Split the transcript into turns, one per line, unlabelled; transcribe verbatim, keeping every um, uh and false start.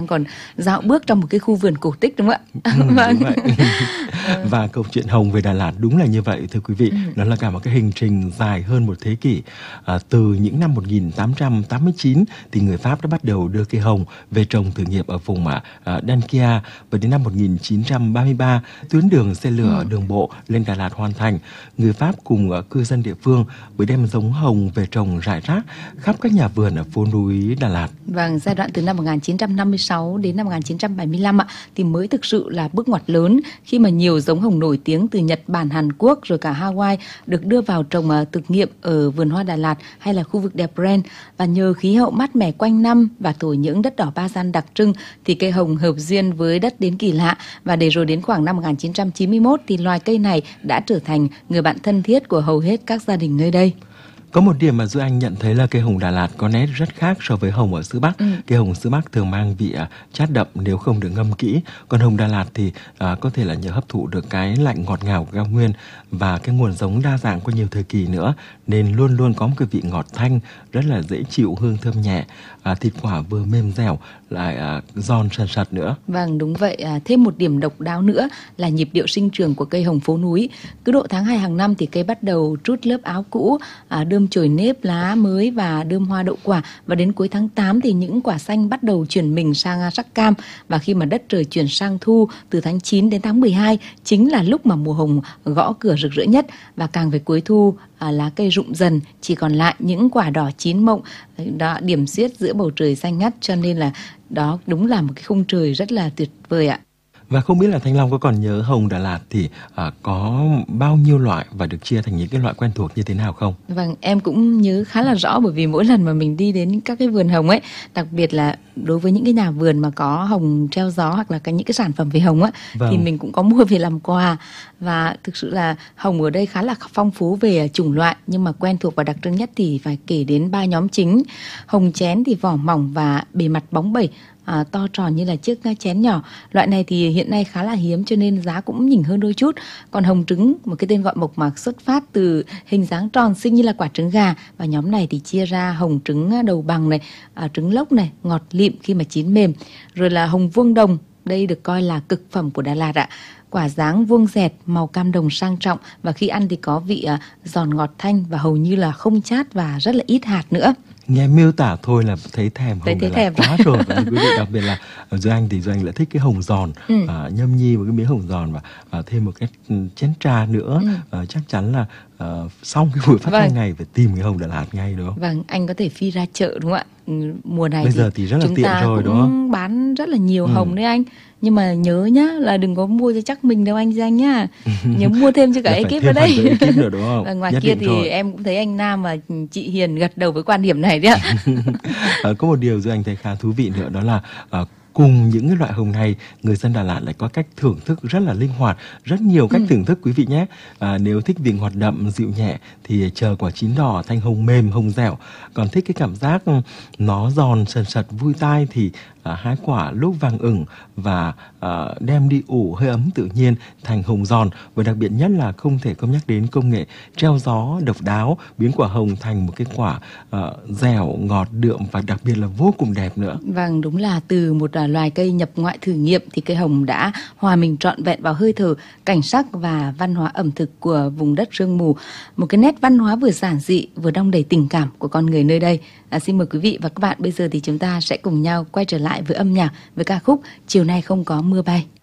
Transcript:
còn dạo bước trong một cái khu vườn cổ tích, đúng không ạ?
Ừ, đúng vậy. Và câu chuyện hồng về Đà Lạt đúng là như vậy thưa quý vị. Ừ. Nó là cả một cái hành trình dài hơn một thế kỷ. À, từ những năm một nghìn tám trăm tám mươi chín thì người Pháp đã bắt đầu đưa cây hồng về trồng thử nghiệm ở vùng à, Dankia, và đến năm một nghìn chín trăm ba mươi ba tuyến đường xe lửa ừ. đường bộ lên Đà Lạt hoàn thành. Người Pháp cùng uh, cư dân địa phương mới đem giống hồng về trồng rải rác khắp các nhà vườn ở phố núi Đà Lạt.
Vâng, giai đoạn từ năm một nghìn chín trăm năm mươi sáu đến năm một nghìn chín trăm bảy mươi lăm ạ, thì mới thực sự là bước ngoặt lớn khi mà nhiều giống hồng nổi tiếng từ Nhật Bản, Hàn Quốc rồi cả Hawaii được đưa vào trồng uh, thực nghiệm ở vườn hoa Đà Lạt hay là khu vực đẹp Brand. Và nhờ khí hậu mát mẻ quanh năm và thổ nhưỡng đất đỏ ba gian đặc trưng thì cây hồng hợp duyên với đất đến kỳ lạ. Và để rồi đến khoảng năm một nghìn chín trăm chín mươi mốt thì loài cây này đã trở thành người bạn thân thiết của hầu hết các gia đình nơi đây.
Có một điểm mà Duy Anh nhận thấy là cây hồng Đà Lạt có nét rất khác so với hồng ở xứ Bắc. Ừ. Cây hồng xứ Bắc thường mang vị uh, chát đậm nếu không được ngâm kỹ. Còn hồng Đà Lạt thì uh, có thể là nhờ hấp thụ được cái lạnh ngọt ngào của cao nguyên và cái nguồn giống đa dạng qua nhiều thời kỳ nữa, nên luôn luôn có một cái vị ngọt thanh rất là dễ chịu, hương thơm nhẹ, uh, thịt quả vừa mềm dẻo lại uh, giòn sần sật nữa.
Vâng, đúng vậy. À, thêm một điểm độc đáo nữa là nhịp điệu sinh trưởng của cây hồng phố núi. Cứ độ tháng hai hàng năm thì cây bắt đầu trút lớp áo cũ, à, đơm chồi nếp lá mới và đơm hoa đậu quả, và đến cuối tháng tám thì những quả xanh bắt đầu chuyển mình sang sắc cam. Và khi mà đất trời chuyển sang thu từ tháng chín đến tháng mười hai chính là lúc mà mùa hồng gõ cửa rực rỡ nhất. Và càng về cuối thu, à, lá cây rụng dần, chỉ còn lại những quả đỏ chín mộng đó, điểm xuyết giữa bầu trời xanh ngắt, cho nên là đó đúng là một cái khung trời rất là tuyệt vời ạ.
Và không biết là Thanh Long có còn nhớ hồng Đà Lạt thì à, có bao nhiêu loại và được chia thành những cái loại quen thuộc như thế nào không?
Vâng, em cũng nhớ khá là rõ, bởi vì mỗi lần mà mình đi đến các cái vườn hồng ấy, đặc biệt là đối với những cái nhà vườn mà có hồng treo gió hoặc là cái những cái sản phẩm về hồng á, vâng. thì mình cũng có mua về làm quà. Và thực sự là hồng ở đây khá là phong phú về chủng loại, nhưng mà quen thuộc và đặc trưng nhất thì phải kể đến ba nhóm chính. Hồng chén thì vỏ mỏng và bề mặt bóng bẩy, À, to tròn như là chiếc chén nhỏ. Loại này thì hiện nay khá là hiếm cho nên giá cũng nhỉnh hơn đôi chút. Còn hồng trứng, một cái tên gọi mộc mạc xuất phát từ hình dáng tròn xinh như là quả trứng gà. Và nhóm này thì chia ra hồng trứng đầu bằng này, à, trứng lốc này, ngọt lịm khi mà chín mềm. Rồi là hồng vuông đồng, đây được coi là cực phẩm của Đà Lạt ạ. Quả dáng vuông dẹt, màu cam đồng sang trọng, và khi ăn thì có vị à, giòn ngọt thanh và hầu như là không chát và rất là ít hạt nữa.
Nghe miêu tả thôi là thấy thèm hồng
Đà Lạt
quá rồi. Và quý vị, đặc biệt là Duy Anh thì Duy Anh lại thích cái hồng giòn, ừ. à, nhâm nhi một cái miếng hồng giòn và à, thêm một cái chén trà nữa, ừ. à, chắc chắn là à, xong cái buổi phát thanh vâng. này phải tìm cái hồng Đà Lạt ngay, đúng không?
Vâng, anh có thể phi ra chợ đúng không ạ? Mùa này
bây
thì
giờ thì rất là
chúng
tiện
ta
rồi,
cũng
đúng không?
bán rất là nhiều
ừ.
hồng đấy anh. Nhưng mà nhớ nhá là đừng có mua cho chắc mình đâu anh Danh nhá. Nhớ mua thêm cho cả ekip ở đây.
Ekip nữa, đúng không?
Và ngoài
Nhất
kia thì
rồi.
em cũng thấy anh Nam và chị Hiền gật đầu với quan điểm này đấy ạ.
à, có một điều Duy Anh thấy khá thú vị nữa, đó là uh, cùng những cái loại hồng này, người dân Đà Lạt lại có cách thưởng thức rất là linh hoạt, rất nhiều cách ừ. thưởng thức quý vị nhé. À, nếu thích vị ngọt đậm dịu nhẹ thì chờ quả chín đỏ, thanh hồng mềm, hồng dẻo. Còn thích cái cảm giác nó giòn sần sật vui tai thì à, hái quả lúc vàng ửng và à, đem đi ủ hơi ấm tự nhiên thành hồng giòn. Và đặc biệt nhất là không thể không nhắc đến công nghệ treo gió độc đáo, biến quả hồng thành một cái quả à, dẻo, ngọt, đượm và đặc biệt là vô cùng đẹp nữa.
Vâng, đúng là từ một à, loài cây nhập ngoại thử nghiệm thì cây hồng đã hòa mình trọn vẹn vào hơi thở, cảnh sắc và văn hóa ẩm thực của vùng đất sương mù. Một cái nét văn hóa vừa giản dị vừa đong đầy tình cảm của con người nơi đây. À, xin mời quý vị và các bạn, bây giờ thì chúng ta sẽ cùng nhau quay trở lại với âm nhạc, với ca khúc Chiều Nay Không Có Mưa Bay.